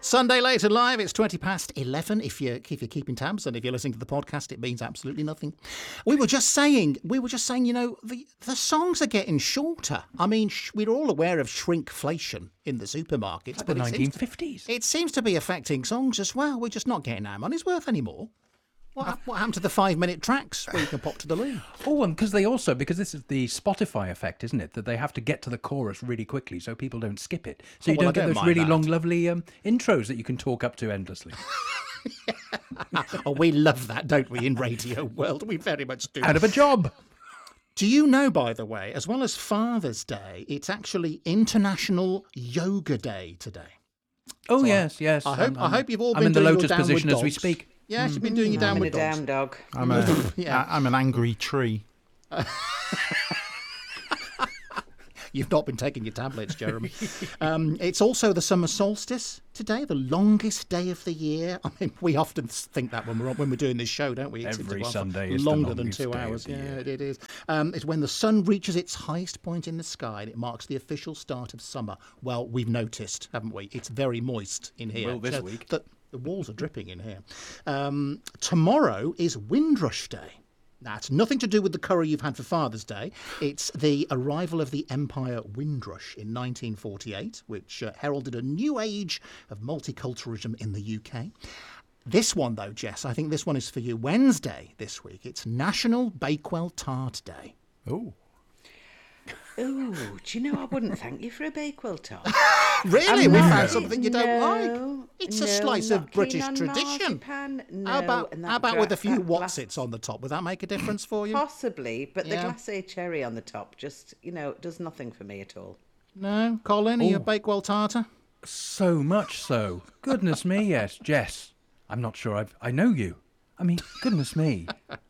Sunday Late and Live, it's 11:20 if you're keeping tabs, and if you're listening to the podcast, it means absolutely nothing. We were just saying, you know, the songs are getting shorter. I mean, we're all aware of shrinkflation in the supermarkets. Like but the 1950s. It seems to be affecting songs as well. We're just not getting our money's worth anymore. What happened to the 5-minute tracks where you can pop to the loo? Oh, and because this is the Spotify effect, isn't it? That they have to get to the chorus really quickly so people don't skip it. So you don't get those really long, lovely intros that you can talk up to endlessly. Oh, we love that, don't we, in radio world? We very much do. Out of a job. Do you know, by the way, as well as Father's Day, it's actually International Yoga Day today? Oh, so yes. I hope you've all been I'm in the doing lotus your position dogs. as we speak. Yes, you've been doing your downward dogs. I'm a down dog. I'm an angry tree. You've not been taking your tablets, Jeremy. It's also the summer solstice today, the longest day of the year. I mean, we often think that when we're doing this show, don't we? Every Sunday is longer the than longest 2 day hours. of the year. It is. It's when the sun reaches its highest point in the sky, and it marks the official start of summer. Well, we've noticed, haven't we? It's very moist in here. Well, this week. The walls are dripping in here. Tomorrow is Windrush Day. That's nothing to do with the curry you've had for Father's Day. It's the arrival of the Empire Windrush in 1948, which heralded a new age of multiculturalism in the UK. This one, though, Jess, I think this one is for you. Wednesday this week, it's National Bakewell Tart Day. Oh. Ooh, do you know I wouldn't thank you for a Bakewell tart? Really? We found something you don't No, like? It's a slice of British tradition. No, How about with a few that Wotsits on the top? Would that make a difference for you? Possibly, but the Yeah. glacé cherry on the top just, does nothing for me at all. No? Colin, are you a Bakewell tartar? So much so. Goodness me, yes. Jess, I'm not sure I know you. I mean, goodness me.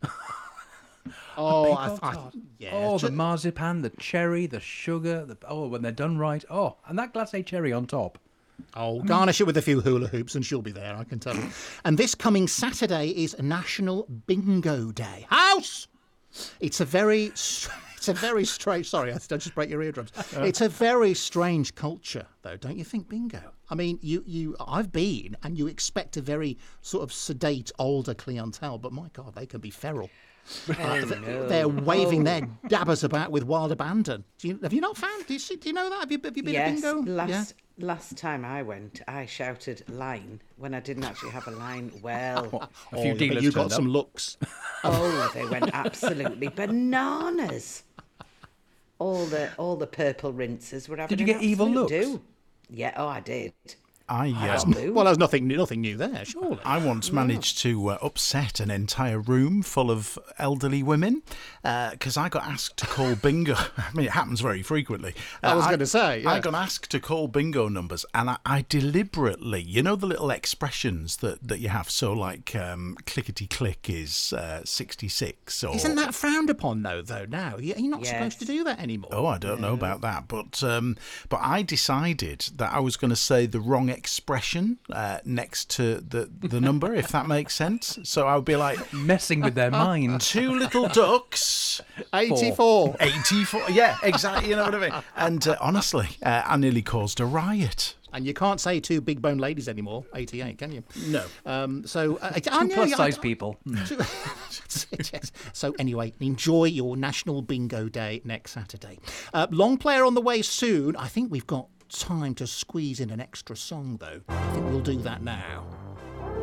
Oh, the marzipan, the cherry, the sugar. When they're done right. Oh, and that glacé cherry on top. Oh, garnish it with a few hula hoops and she'll be there, I can tell you. And this coming Saturday is National Bingo Day. House! It's a very strange... Sorry, I just break your eardrums. It's a very strange culture, though, don't you think, bingo? I mean, I've been, and you expect a very sort of sedate, older clientele, but my God, they can be feral. No. They're waving their dabbers about with wild abandon. Have you not found? Do you know that? Have you been to bingo? Last time I went, I shouted line when I didn't actually have a line. Well, a few dealers but you got turned some up. looks. Oh, they went absolutely bananas. All the purple rinses were having. Did you get evil looks? Do. Yeah, I did. Well, there's nothing new there, surely. I once managed to upset an entire room full of elderly women because I got asked to call bingo. I mean, it happens very frequently. I was going to say, yeah. I got asked to call bingo numbers, and I deliberately, the little expressions that you have, so like clickety-click is 66. Or, Isn't that frowned upon, though, now? You're not supposed to do that anymore. Oh, I don't know about that, but I decided that I was going to say the wrong expression next to the number, if that makes sense. So I would be like... Messing with their mind. 2 little ducks. 84. 84, yeah, exactly, you know what I mean? And honestly, I nearly caused a riot. And you can't say 2 big bone ladies anymore, 88, can you? No. Two plus-size people. Yes. So anyway, enjoy your National Bingo Day next Saturday. Long player on the way soon. I think we've got time to squeeze in an extra song, though. I think we'll do that now.